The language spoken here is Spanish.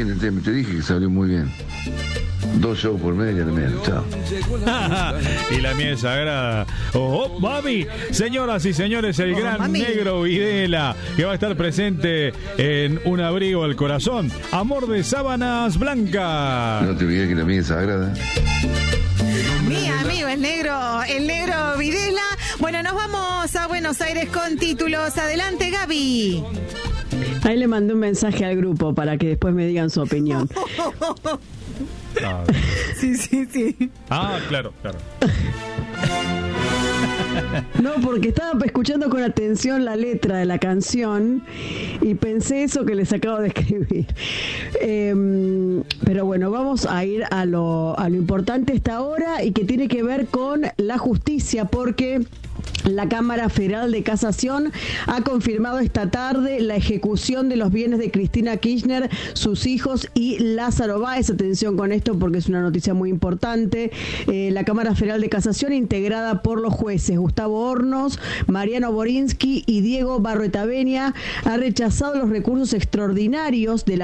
bien, te dije que salió muy bien. 2 shows por media también, chao. Y la miel sagrada. ¡Oh, mami! Señoras y señores, el gran mami. Negro Videla, que va a estar presente en Un abrigo al corazón. Amor de sábanas blancas. No te olvides que la miel es sagrada. Mi amigo, el negro Videla. Bueno, nos vamos a Buenos Aires con títulos. Adelante, Gaby. Ahí le mandé un mensaje al grupo para que después me digan su opinión. Ah, Sí. claro. No, porque estaba escuchando con atención la letra de la canción y pensé eso que les acabo de escribir. Pero bueno, vamos a ir a lo importante esta hora y que tiene que ver con la justicia, porque la Cámara Federal de Casación ha confirmado esta tarde la ejecución de los bienes de Cristina Kirchner, sus hijos y Lázaro Báez. Atención con esto porque es una noticia muy importante. La Cámara Federal de Casación, integrada por los jueces Gustavo Hornos, Mariano Borinsky y Diego Barroetaveña, ha rechazado los recursos extraordinarios de la